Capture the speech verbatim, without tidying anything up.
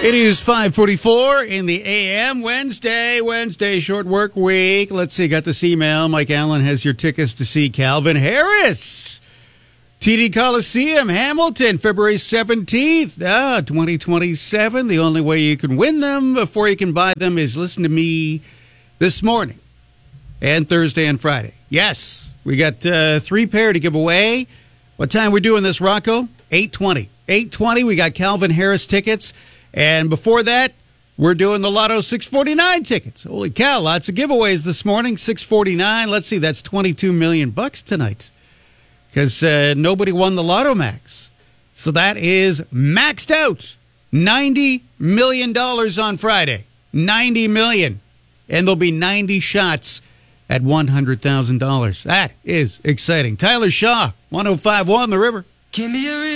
It is five forty-four in the A M. Wednesday, Wednesday, short work week. Let's see, got this email. Mike Allen has your tickets to see Calvin Harris. T D Coliseum, Hamilton, February seventeenth, ah, twenty twenty-seven. The only way you can win them before you can buy them is listen to me this morning and Thursday and Friday. Yes, we got uh, three pair to give away. What time we doing this, Rocco? eight twenty. eight twenty, we got Calvin Harris tickets. And before that, we're doing the Lotto six forty-nine tickets. Holy cow, lots of giveaways this morning. six forty-nine, let's see, that's twenty-two million bucks tonight. Because uh, nobody won the Lotto Max. So that is maxed out. ninety million dollars on Friday. ninety million dollars. And there'll be ninety shots at one hundred thousand dollars. That is exciting. Tyler Shaw, one oh five point one The River. Give me a